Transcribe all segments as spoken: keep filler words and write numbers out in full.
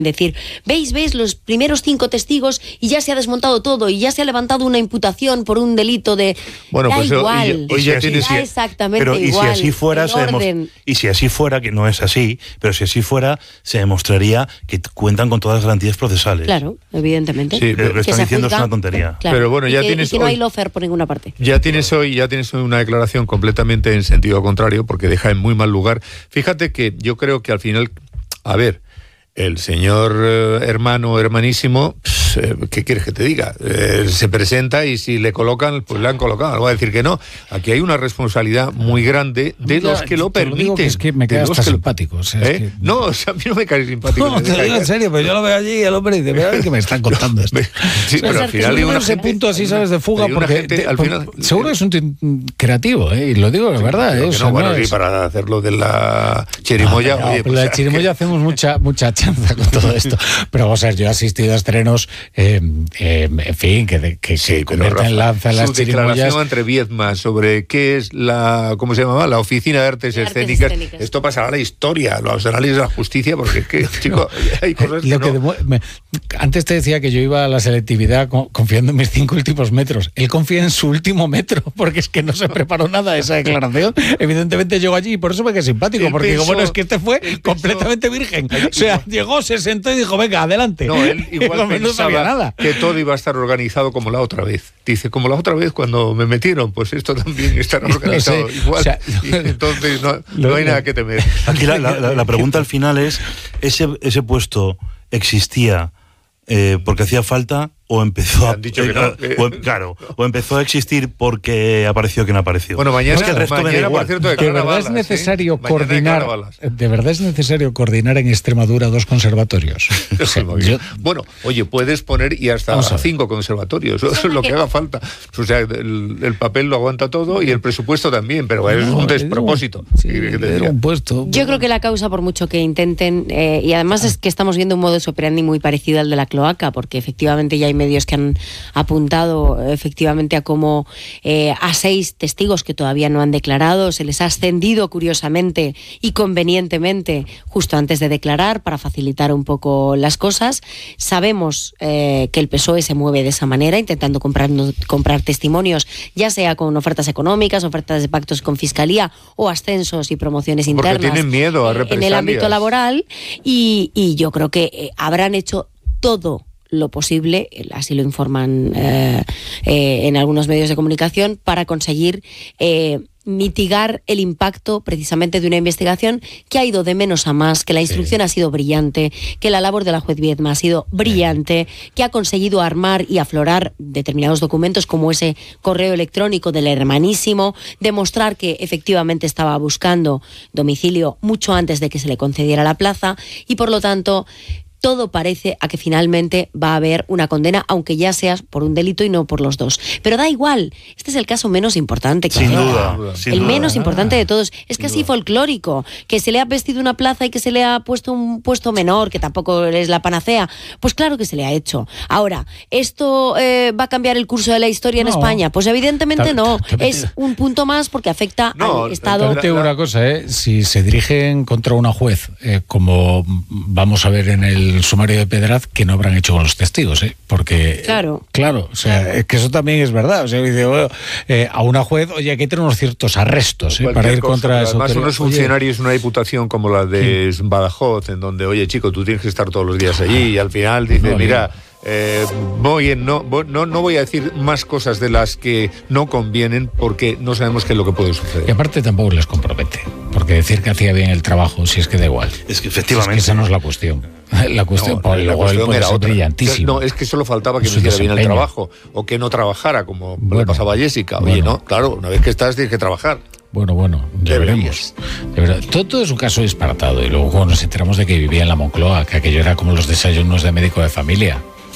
Decir, veis, veis los primeros cinco testigos y ya se ha desmontado todo y ya se ha levantado una imputación por un delito de... Bueno, da pues igual, hoy ya tienes da exactamente pero, igual. Y si así fuera, se demos, y si así fuera, que no es así, pero si así fuera, se demostraría que cuentan con todas las garantías procesales. Claro, evidentemente. Sí, pero lo que están diciendo es una tontería. Claro, pero bueno, ya y que, tienes y que no hoy, hay lofer por ninguna parte. Ya tienes hoy, ya tienes hoy una declaración completamente en sentido contrario, porque deja en muy mal lugar. Fíjate que yo creo que al final, a ver, el señor eh, hermano, hermanísimo, pues, eh, ¿qué quieres que te diga? Eh, se presenta y si le colocan, pues le han colocado. No voy a decir que no. Aquí hay una responsabilidad muy grande de ya, los que lo te lo permiten. digo que es que me cae hasta simpático. O sea, ¿Eh? es que... No, o sea, a mí no me cae simpático. No, te lo digo en serio, pero yo lo veo allí y el hombre dice, mira, a ver qué me están contando esto. Sí, pero al final hay una ese gente, punto así, sabes, de fuga, porque gente, te, al final, seguro que es un tío creativo, ¿eh? Y lo digo de sí, verdad. ¿eh? No, o sea, bueno, no sí, es... para hacerlo de la chirimoya. No, oye, no, pues, la chirimoya que... hacemos mucha mucha chanza con todo esto. Pero vamos a ver, yo he asistido a estrenos, eh, eh, en fin, que, que, sí, que convierten en lanza las su chirimoyas. Declaración entre Viedma sobre qué es la, ¿cómo se llamaba? La Oficina de Artes, de Artes Escénicas. Escénicas. Esto pasará a la historia, los análisis de la justicia, porque es que, chico, hay cosas que, Lo no... que demu- me, antes te decía que yo iba a la selectividad con, confiando en mis cinco últimos metros. Él confía en su último metro, porque es que no se preparó nada de esa declaración. Evidentemente llegó allí y por eso me quedé simpático, Él porque pensó, digo, bueno, es que este fue completamente pensó, virgen. O sea, llegó, se sentó y dijo, venga, adelante. No, él igual no sabía pensaba nada. que todo iba a estar organizado como la otra vez. Dice, como la otra vez cuando me metieron, pues esto también estará organizado No sé, igual. o sea, y entonces no, lo, no hay lo, nada que temer. Aquí la, la, la pregunta al final es, ¿ese, ese puesto existía eh, porque hacía falta o empezó a, Han dicho que no. eh, o, claro, o empezó a existir porque apareció quien apareció? Bueno, mañana, es que el resto me da mañana igual. por cierto, de declara verdad balas, es necesario ¿eh? coordinar de verdad es necesario coordinar en Extremadura dos conservatorios. O sea, yo, bueno, oye, puedes poner y hasta cinco conservatorios, eso es lo que haga falta. O sea, el, el papel lo aguanta todo y el presupuesto también, pero es no, un despropósito. Sí, era un puesto. Yo creo que la causa, por mucho que intenten, eh, y además es que estamos viendo un modus operandi muy parecido al de la cloaca, porque efectivamente ya hay medios que han apuntado efectivamente a cómo eh, a seis testigos que todavía no han declarado se les ha ascendido curiosamente y convenientemente justo antes de declarar para facilitar un poco las cosas. Sabemos eh, que el P S O E se mueve de esa manera, intentando comprar, comprar testimonios, ya sea con ofertas económicas, ofertas de pactos con Fiscalía o ascensos y promociones Porque internas. tienen miedo a represalias. En el ámbito laboral y, y yo creo que eh, habrán hecho todo lo posible, así lo informan eh, eh, en algunos medios de comunicación, para conseguir eh, mitigar el impacto precisamente de una investigación que ha ido de menos a más, que la instrucción sí. ha sido brillante, que la labor de la juez Viedma ha sido brillante, que ha conseguido armar y aflorar determinados documentos como ese correo electrónico del hermanísimo, demostrar que efectivamente estaba buscando domicilio mucho antes de que se le concediera la plaza y por lo tanto todo parece a que finalmente va a haber una condena, aunque ya seas por un delito y no por los dos. Pero da igual, este es el caso menos importante. Que sin hay. duda. Sin el duda. menos importante de todos. Es casi sin folclórico, que se le ha vestido una plaza y que se le ha puesto un puesto menor, que tampoco es la panacea. Pues claro que se le ha hecho. Ahora, ¿esto eh, va a cambiar el curso de la historia en no. España? Pues evidentemente Ta, no. ta, ta, es un punto más porque afecta no, al Estado. Te digo una cosa, ¿eh? Si se dirigen contra una juez, eh, como vamos a ver en el sumario de Pedraz, que no habrán hecho con los testigos, ¿eh? Porque claro, claro, o sea, claro. es que eso también es verdad. O sea, dice, bueno, eh, a una juez, oye, hay que tener unos ciertos arrestos, ¿eh? Para ir cosa, contra eso. Además, unos funcionarios, una diputación como la de sí. Badajoz, en donde, oye, chico, tú tienes que estar todos los días allí, y al final dice, no, mira. Eh, voy en, no, no, no voy a decir más cosas de las que no convienen porque no sabemos qué es lo que puede suceder. Y aparte tampoco les compromete, porque decir que hacía bien el trabajo, si es que da igual. Es que efectivamente. Es que esa no es la cuestión. La cuestión, no, por, la luego cuestión él puede era ser otra. brillantísimo. No, es que solo faltaba que Su no hiciera bien el desempeño. trabajo o que no trabajara como Bueno, le pasaba a Jessica. Oye, bueno. no, claro, una vez que estás tienes que trabajar. Bueno, bueno, ya veremos. De verdad, todo, todo es un caso disparatado. Y luego cuando nos enteramos de que vivía en la Moncloa, que aquello era como los desayunos de médico de familia.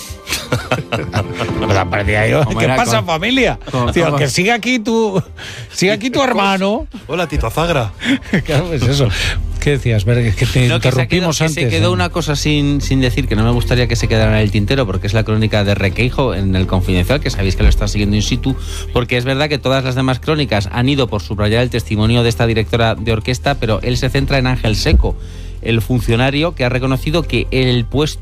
Pues parecía yo, ¿qué pasa, con, familia? Con, Tío, con, que siga aquí tu siga aquí tu hermano. Hola, Tito Azagra. Claro, pues eso. ¿Qué decías? Ver, es que te no, interrumpimos que se quedó, antes. Que se quedó ¿eh? una cosa sin, sin decir, que no me gustaría que se quedara en el tintero, porque es la crónica de Requeijo en El Confidencial, que sabéis que lo está siguiendo in situ, porque es verdad que todas las demás crónicas han ido por subrayar el testimonio de esta directora de orquesta, pero él se centra en Ángel Seco, el funcionario que ha reconocido que el puesto